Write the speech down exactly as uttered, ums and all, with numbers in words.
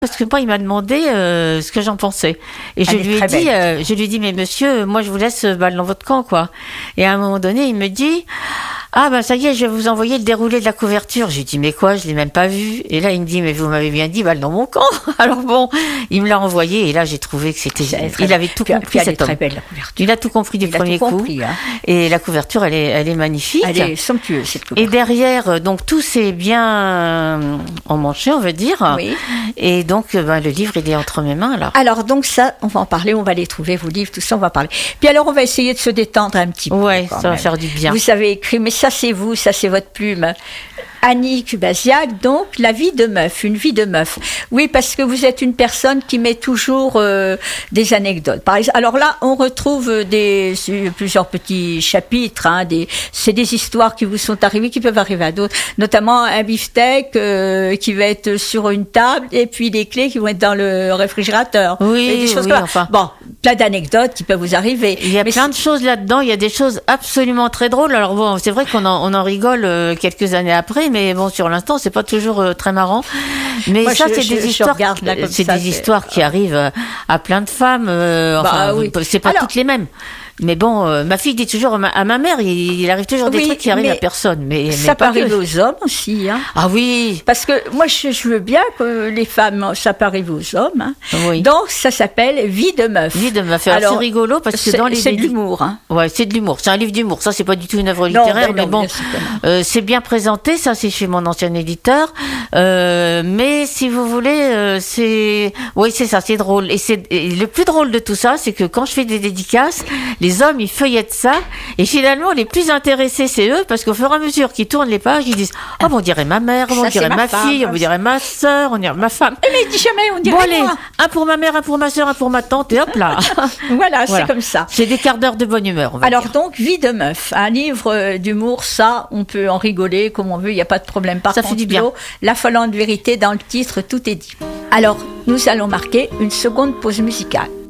Parce que moi, il m'a demandé euh, ce que j'en pensais. Et je Elle lui ai dit, euh, je lui ai dit, mais monsieur, moi, je vous laisse balle dans votre camp, quoi. Et à un moment donné, il me dit, ah ben ça y est, je vais vous envoyer le déroulé de la couverture. J'ai dit, mais quoi, je l'ai même pas vu. Et là, il me dit, mais vous m'avez bien dit balle dans mon camp. Alors bon, il me l'a envoyé et là, j'ai trouvé que c'était, il avait tout puis, compris, puis elle cet est homme. très belle, la couverture. Il a tout compris du il premier a tout coup. Compris, hein. Et la couverture, elle est, elle est magnifique. Elle est somptueuse, cette couverture. Et derrière, donc tout s'est bien emmanché, on veut dire. Oui. Et donc, ben, le livre, il est entre mes mains, là. Alors, donc ça, on va en parler, on va les trouver, vos livres, tout ça, on va parler. Puis alors, on va essayer de se détendre un petit peu. Ouais, ça même. va faire du bien. Vous avez écrit, mais ça, c'est vous, ça, c'est votre plume. Annie Kubasiak, donc, la vie de meuf, une vie de meuf. Oui, parce que vous êtes une personne qui met toujours euh, des anecdotes. Par exemple, alors là, on retrouve des plusieurs petits chapitres. Hein, des, c'est des histoires qui vous sont arrivées, qui peuvent arriver à d'autres. Notamment un beefsteak euh, qui va être sur une table, et puis des clés qui vont être dans le réfrigérateur. Oui, et des choses oui, comme ça. enfin. Bon, plein d'anecdotes qui peuvent vous arriver. Il y a Mais plein de choses là-dedans. Il y a des choses absolument très drôles. Alors bon, c'est vrai qu'on en, on en rigole euh, quelques années après, mais bon, sur l'instant, c'est pas toujours euh, très marrant. Mais Moi, ça, je, c'est je, des je histoires. regarde là comme c'est ça, des c'est... histoires qui arrivent euh, à plein de femmes. Euh, enfin, Bah, oui. c'est pas Alors, toutes les mêmes. Mais bon, euh, ma fille dit toujours à ma, à ma mère, il, il arrive toujours des oui, trucs qui arrivent mais à personne. Mais, ça mais peut pas arriver que. aux hommes aussi. Hein. Ah oui. Parce que moi, je, je veux bien que les femmes, ça peut arriver aux hommes. Hein. Oui. Donc, ça s'appelle Vie de meuf. Vie de meuf. Alors, c'est rigolo parce que c'est, dans les c'est de édi- l'humour. Hein. Ouais, c'est de l'humour. C'est un livre d'humour. Ça, c'est pas du tout une œuvre Non, littéraire, ben mais non, bon, bien certainement. euh, c'est bien présenté. Ça, c'est chez mon ancien éditeur. Euh, mais si vous voulez, euh, c'est, oui, c'est ça, c'est drôle. Et c'est et le plus drôle de tout ça, c'est que quand je fais des dédicaces, les hommes ils feuillettent ça, et finalement les plus intéressés c'est eux, parce qu'au fur et à mesure qu'ils tournent les pages, ils disent, oh, on dirait ma mère, on Ça, dirait c'est ma ma femme. fille, on dirait ma sœur, on dirait ma femme. Eh, mais dis jamais, on dirait Bon allez, moi. un pour ma mère, un pour ma sœur, un pour ma tante, et hop là. Voilà, Voilà. c'est comme ça. C'est des quarts d'heure de bonne humeur. On va Alors dire. donc, Vie de meuf, un livre euh, d'humour, ça, on peut en rigoler comme on veut, il n'y a pas de problème. Par Ça fait contre, du bien. l'eau, l'affolante vérité, dans le titre, tout est dit. Alors, nous allons marquer une seconde pause musicale.